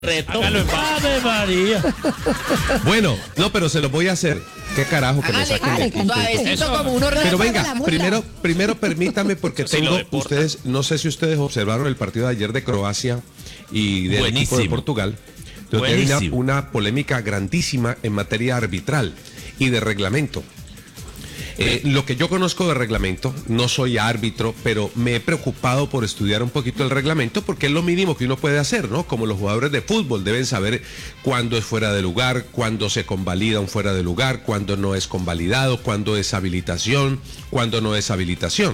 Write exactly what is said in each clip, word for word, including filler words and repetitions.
Reto. ¡Ave María! Bueno, no, pero se lo voy a hacer. ¿Qué carajo que me Hágale, saquen de aquí? suavecito como uno Pero repa venga, la mula. primero, primero permítame porque Si lo tengo, deportan. ustedes, no sé si ustedes observaron el partido de ayer de Croacia y del equipo de Buenísimo. Portugal. Entonces, hay una, Buenísimo. una polémica grandísima en materia arbitral y de reglamento. Eh, lo que yo conozco de reglamento, no soy árbitro, pero me he preocupado por estudiar un poquito el reglamento porque es lo mínimo que uno puede hacer, ¿no? Como los jugadores de fútbol deben saber cuándo es fuera de lugar, cuándo se convalida un fuera de lugar, cuándo no es convalidado, cuándo es habilitación, cuándo no es habilitación.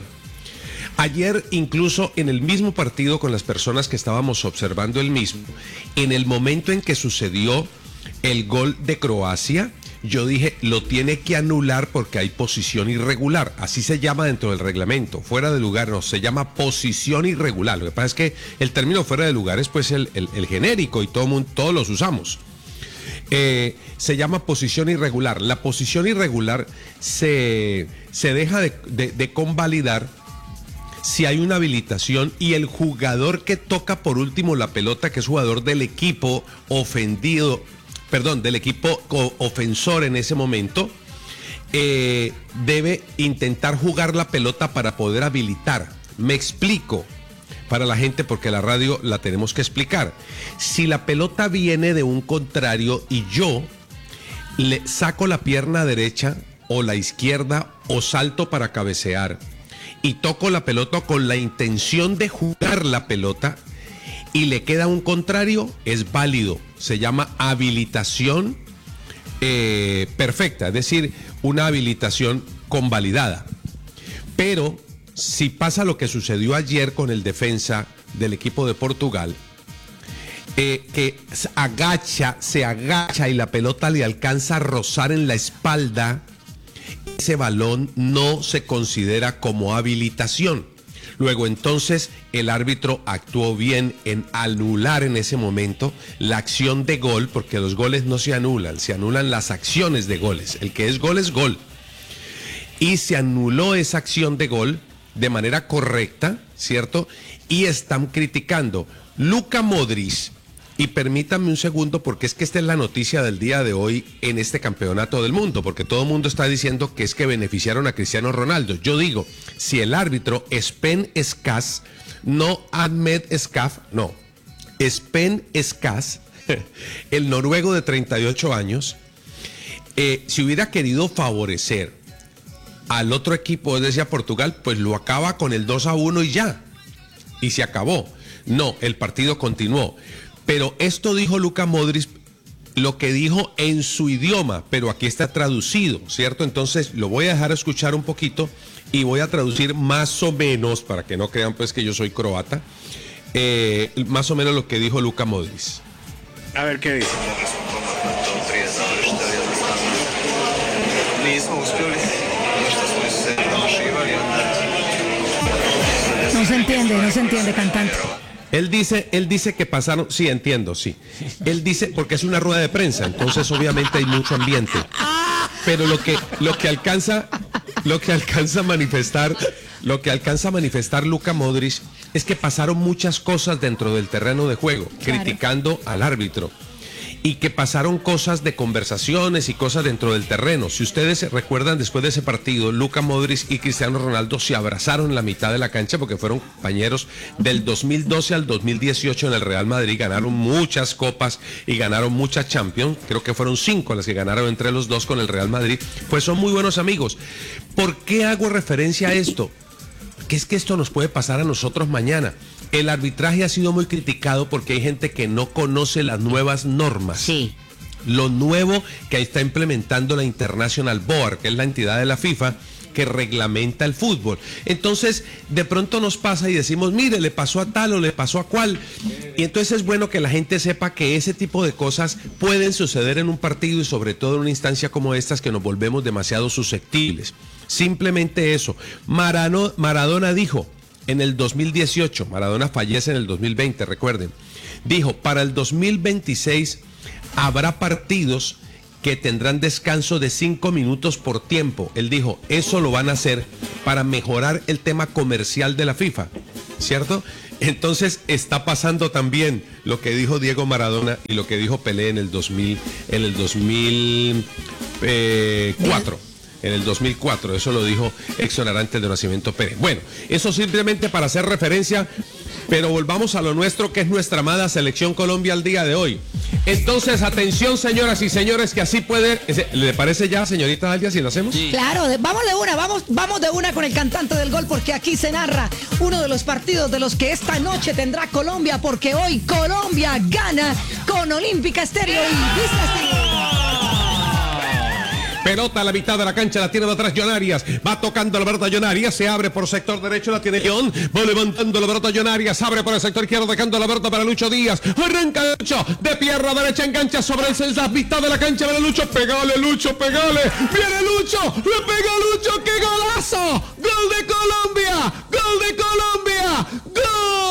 Ayer, incluso en el mismo partido con las personas que estábamos observando el mismo, en el momento en que sucedió el gol de Croacia, yo dije, lo tiene que anular porque hay posición irregular. Así se llama dentro del reglamento. Fuera de lugar no, se llama posición irregular. Lo que pasa es que el término fuera de lugar es pues el, el, el genérico y todo mundo, todos los usamos. Eh, se llama posición irregular. La posición irregular se, se deja de, de, de convalidar si hay una habilitación y el jugador que toca por último la pelota, que es jugador del equipo ofendido, perdón, del equipo ofensor en ese momento, eh, debe intentar jugar la pelota para poder habilitar. Me explico para la gente porque la radio la tenemos que explicar. Si la pelota viene de un contrario y yo le saco la pierna derecha o la izquierda o salto para cabecear y toco la pelota con la intención de jugar la pelota y le queda un contrario, es válido. Se llama habilitación eh, perfecta, es decir, una habilitación convalidada. Pero si pasa lo que sucedió ayer con el defensa del equipo de Portugal, eh, que se agacha, se agacha y la pelota le alcanza a rozar en la espalda, ese balón no se considera como habilitación. Luego entonces el árbitro actuó bien en anular en ese momento la acción de gol, porque los goles no se anulan, se anulan las acciones de goles. El que es gol es gol. Y se anuló esa acción de gol de manera correcta, ¿cierto? Y están criticando Luka Modric. Y permítanme un segundo, porque es que esta es la noticia del día de hoy en este campeonato del mundo, porque todo el mundo está diciendo que es que beneficiaron a Cristiano Ronaldo. Yo digo, si el árbitro Spen Skas, no Ahmed Skaf, no, Spen Skas, el noruego de treinta y ocho años, eh, si hubiera querido favorecer al otro equipo, es decir, a Portugal, pues lo acaba con el dos a uno y ya, y se acabó. No, el partido continuó. Pero esto dijo Luka Modric, lo que dijo en su idioma, pero aquí está traducido, ¿cierto? Entonces lo voy a dejar escuchar un poquito y voy a traducir más o menos, para que no crean pues que yo soy croata, eh, más o menos lo que dijo Luka Modric. A ver qué dice. No se entiende, no se entiende, cantante. Él dice, él dice que pasaron, sí, entiendo, sí. Él dice, porque es una rueda de prensa, entonces obviamente hay mucho ambiente. Pero lo que, lo que alcanza, lo que alcanza a manifestar, lo que alcanza a manifestar Luka Modric es que pasaron muchas cosas dentro del terreno de juego, Claro. criticando al árbitro. Y que pasaron cosas de conversaciones y cosas dentro del terreno. Si ustedes se recuerdan, después de ese partido, Luka Modric y Cristiano Ronaldo se abrazaron en la mitad de la cancha porque fueron compañeros del dos mil doce al dos mil dieciocho en el Real Madrid. Ganaron muchas copas y ganaron muchas Champions. Creo que fueron cinco las que ganaron entre los dos con el Real Madrid. Pues son muy buenos amigos. ¿Por qué hago referencia a esto? Que es que esto nos puede pasar a nosotros mañana. El arbitraje ha sido muy criticado porque hay gente que no conoce las nuevas normas. Sí. Lo nuevo que está implementando la International Board, que es la entidad de la FIFA que reglamenta el fútbol. Entonces, de pronto nos pasa y decimos, mire, le pasó a tal o le pasó a cual. Y entonces es bueno que la gente sepa que ese tipo de cosas pueden suceder en un partido y sobre todo en una instancia como estas que nos volvemos demasiado susceptibles. Simplemente eso. Marano, Maradona dijo en el dos mil dieciocho, Maradona fallece en el dos mil veinte, recuerden, dijo, para el dos mil veintiséis habrá partidos que tendrán descanso de cinco minutos por tiempo. Él dijo, eso lo van a hacer para mejorar el tema comercial de la FIFA, ¿cierto? Entonces está pasando también lo que dijo Diego Maradona y lo que dijo Pelé en el dos mil, en el dos mil cuatro. En el dos mil cuatro, eso lo dijo exonerante de Nacimiento Pérez. Bueno, eso simplemente para hacer referencia, pero volvamos a lo nuestro, que es nuestra amada Selección Colombia al día de hoy. Entonces, atención, señoras y señores, que así puede... ¿Le parece ya, señorita Aldia, si lo hacemos? Sí. Claro, de, vamos de una, vamos, vamos de una con el cantante del gol, porque aquí se narra uno de los partidos de los que esta noche tendrá Colombia, porque hoy Colombia gana con Olímpica Estéreo y Vista Estéreo. Pelota a la mitad de la cancha, la tiene de atrás John Arias, va tocando la pelota John Arias, se abre por sector derecho, la tiene John, va levantando la pelota John Arias, abre por el sector izquierdo, dejando la pelota para Lucho Díaz, arranca Lucho, de pierna derecha engancha sobre el Celsa, mitad de la cancha, viene Lucho, pegale Lucho, pegale, viene Lucho, le pega Lucho, ¡qué golazo! ¡Gol de Colombia! ¡Gol de Colombia! ¡Gol!